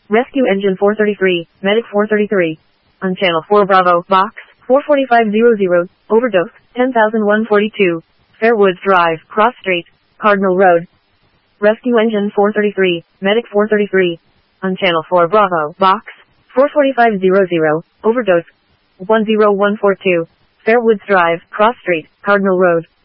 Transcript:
Rescue Engine 433, Medic 433. On Channel 4 Bravo, Box 44500, Overdose, 10142. Fairwoods Drive, Cross Street, Cardinal Road. Rescue Engine 433, Medic 433. On Channel 4 Bravo, Box 44500, Overdose, 10142. Fairwoods Drive, Cross Street, Cardinal Road.